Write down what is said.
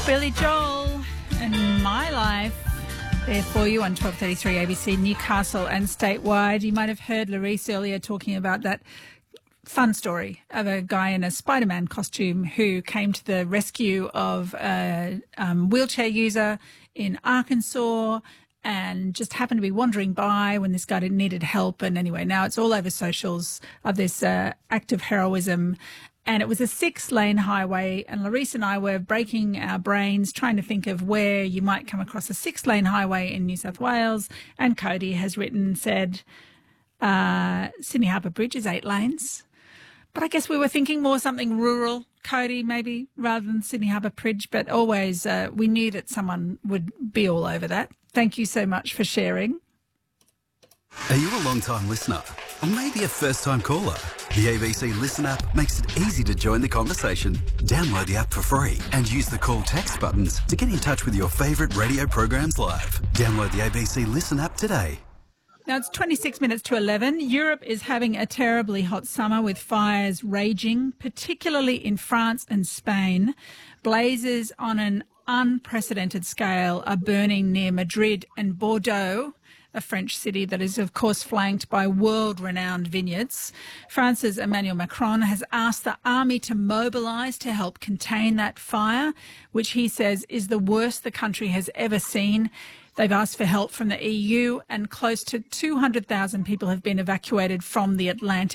Billy Joel and My Life there for you on 1233 ABC Newcastle and statewide. You might have heard Larisse earlier talking about that fun story of a guy in a Spider-Man costume who came to the rescue of a wheelchair user in Arkansas and just happened to be wandering by when this guy needed help. And anyway, now it's all over socials of this act of heroism. And it was a 6-lane highway, and Larisse and I were breaking our brains trying to think of where you might come across a 6-lane highway in New South Wales. And Cody has said Sydney Harbour Bridge is 8 lanes. But I guess we were thinking more something rural, Cody, maybe, rather than Sydney Harbour Bridge. But always we knew that someone would be all over that. Thank you so much for sharing. Are you a long-time listener? Or maybe a first-time caller? The ABC Listen app makes it easy to join the conversation. Download the app for free and use the call text buttons to get in touch with your favourite radio programs live. Download the ABC Listen app today. Now it's 26 minutes to 11. Europe is having a terribly hot summer with fires raging, particularly in France and Spain. Blazes on an unprecedented scale are burning near Madrid and Bordeaux, a French city that is, of course, flanked by world-renowned vineyards. France's Emmanuel Macron has asked the army to mobilise to help contain that fire, which he says is the worst the country has ever seen. They've asked for help from the EU, and close to 200,000 people have been evacuated from the Atlantic.